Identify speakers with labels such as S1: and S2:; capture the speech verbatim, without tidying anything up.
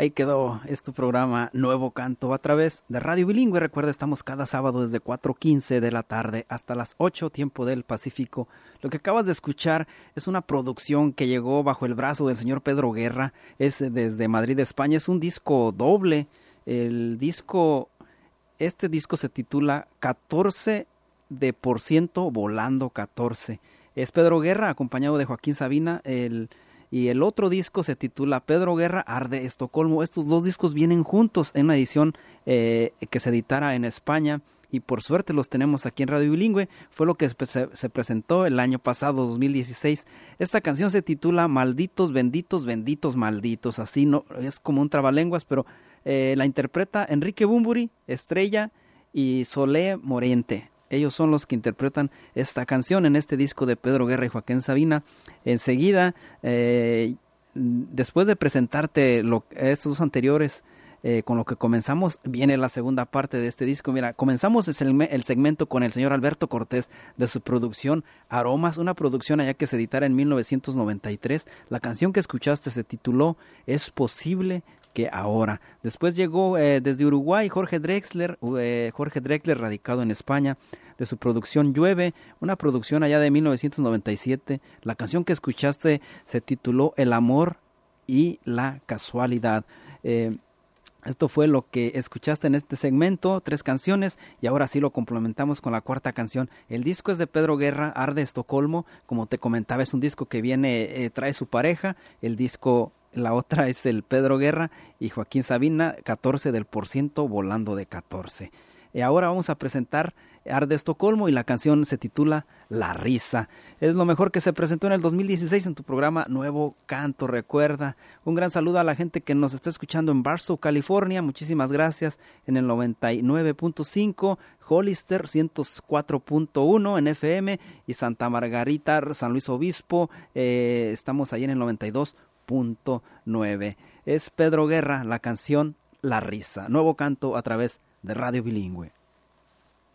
S1: Ahí quedó este programa Nuevo Canto a través de Radio Bilingüe. Recuerda, estamos cada sábado desde cuatro quince de la tarde hasta las ocho, tiempo del Pacífico. Lo que acabas de escuchar es una producción que llegó bajo el brazo del señor Pedro Guerra. Es desde Madrid, España. Es un disco doble. El disco, este disco se titula catorce de por ciento volando catorce. Es Pedro Guerra acompañado de Joaquín Sabina. El Y el otro disco se titula Pedro Guerra, Arde Estocolmo. Estos dos discos vienen juntos en una edición eh, que se editara en España. Y por suerte los tenemos aquí en Radio Bilingüe. Fue lo que se, se presentó el año pasado, dos mil dieciséis. Esta canción se titula Malditos, benditos, benditos, malditos. Así no es como un trabalenguas, pero eh, la interpreta Enrique Bunbury, Estrella y Solé Morente. Ellos son los que interpretan esta canción en este disco de Pedro Guerra y Joaquín Sabina. Enseguida, eh, después de presentarte lo, estos dos anteriores, eh, con lo que comenzamos, viene la segunda parte de este disco. Mira, comenzamos el, el segmento con el señor Alberto Cortés de su producción Aromas, una producción allá que se editara en mil novecientos noventa y tres. La canción que escuchaste se tituló Es posible que ahora. Después llegó eh, desde Uruguay Jorge Drexler, eh, Jorge Drexler radicado en España, de su producción Llueve, una producción allá de mil novecientos noventa y siete. La canción que escuchaste se tituló El amor y la casualidad. Eh, Esto fue lo que escuchaste en este segmento, tres canciones, y ahora sí lo complementamos con la cuarta canción. El disco es de Pedro Guerra, Arde Estocolmo. Como te comentaba, es un disco que viene, eh, trae su pareja. El disco, la otra es el Pedro Guerra y Joaquín Sabina, catorce del por ciento volando de catorce. Y ahora vamos a presentar Arde Estocolmo y la canción se titula La Risa. Es lo mejor que se presentó en el dos mil dieciséis en tu programa Nuevo Canto. Recuerda, un gran saludo a la gente que nos está escuchando en Barstow, California. Muchísimas gracias. En el noventa y nueve punto cinco, Hollister ciento cuatro punto uno en F M y Santa Margarita, San Luis Obispo. Eh, estamos ahí en el noventa y dos punto nueve. Es Pedro Guerra, la canción La Risa. Nuevo Canto a través de Radio Bilingüe.